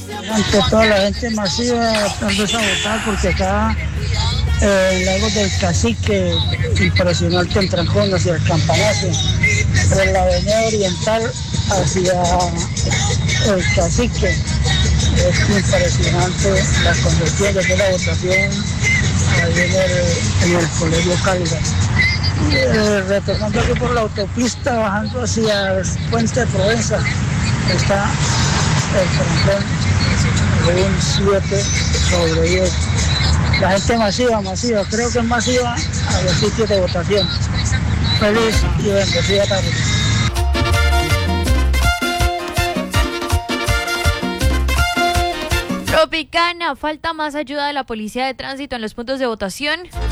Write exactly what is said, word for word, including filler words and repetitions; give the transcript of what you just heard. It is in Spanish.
Ante toda la gente masiva tal vez a votar porque acá eh, en Lagos del Cacique, impresionante el trancón hacia el Campanazo, por la avenida oriental hacia el Cacique. Es impresionante la condición de la votación ahí en el, en el colegio Caldas. Eh, retornando aquí por la autopista, bajando hacia el puente de Provenza, está el trancón de un siete sobre diez. La gente masiva, masiva, creo que es masiva a los sitios de votación. Feliz y bendecida tarde. Tropicana, falta más ayuda de la policía de tránsito en los puntos de votación.